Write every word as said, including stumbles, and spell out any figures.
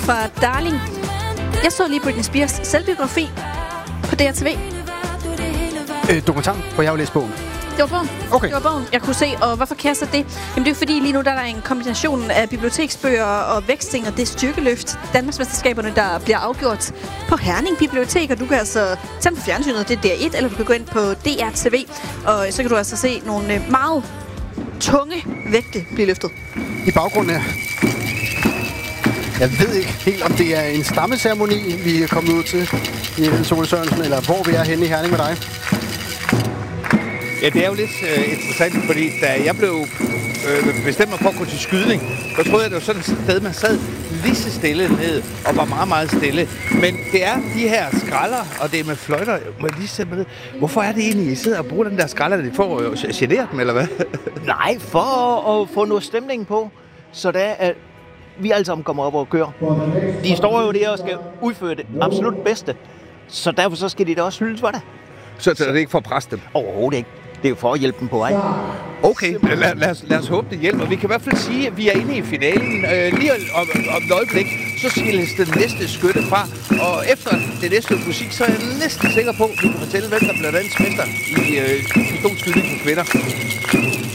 fra Darling. Jeg så lige Britney Spears selvbiografi på D R T V. Øh, dokumentaren, hvor jeg har læst bogen. Det var bogen. Okay. Det var bogen, jeg kunne se. Og hvorfor kan jeg så det? Jamen det er jo fordi, lige nu der er der en kombination af biblioteksbøger og væksting, og det er styrkeløft. Danmarksmesterskaberne, der bliver afgjort på Herning Bibliotek, og du kan altså tage på fjernsynet, det er D R et, eller du kan gå ind på D R T V, og så kan du altså se nogle meget tunge vægte blive løftet. I baggrunden her. Jeg ved ikke helt, om det er en stammeceremoni, vi er kommet ud til i Sole Sørensen, eller hvor vi er henne i Herning med dig. Ja, det er jo lidt øh, interessant, fordi da jeg blev øh, bestemt mig for at gå til skydning, så troede jeg, det var sådan et sted, man sad lige så stille ned og var meget, meget stille. Men det er de her skralder, og det er med fløjter. Må jeg lige se med det? Hvorfor er det egentlig, I sidder og bruger den der skralder? Det får jo generet dem, eller hvad? Nej, for at få noget stemning på, så der er vi alle sammen kommer op og kører. De står jo der og skal udføre det absolut bedste, så derfor så skal de da også hyldes for det. Så, så er det ikke for at presse dem? Overhovedet ikke. Det er jo for at hjælpe dem på vej. Okay, lad, lad, os, lad os håbe, det hjælper. Vi kan i hvert fald sige, at vi er inde i finalen. Øh, lige om, om et øjeblik, så skilles den næste skytte fra. Og efter det næste musik, så er jeg næsten sikker på, at vi kan fortælle, hvem der bliver dansk mester i øh, pistolskydning for kvinder.